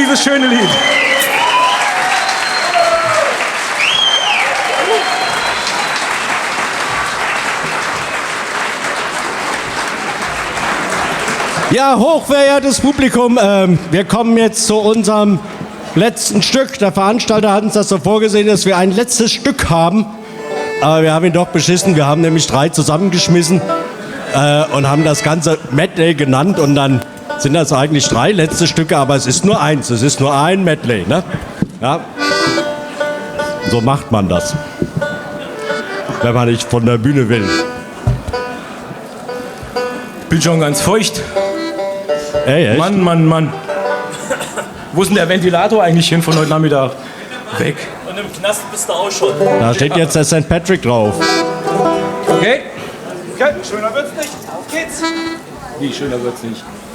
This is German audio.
dieses schöne Lied. Ja, hochverehrtes Publikum, wir kommen jetzt zu unserem letzten Stück. Der Veranstalter hat uns das so vorgesehen, dass wir ein letztes Stück haben. Aber wir haben ihn doch beschissen. Wir haben nämlich 3 zusammengeschmissen und haben das ganze Medley genannt. Und dann sind das eigentlich 3 letzte Stücke, aber es ist nur eins. Es ist nur ein Medley, ne? Ja. So macht man das, wenn man nicht von der Bühne will. Bin schon ganz feucht. Ey, echt? Mann. Wo ist denn der Ventilator eigentlich hin von heute Nachmittag? Weg. Und im Knast bist du auch schon. Da steht jetzt der St. Patrick drauf. Okay. Schöner wird's nicht. Auf geht's. Wie, schöner wird's nicht?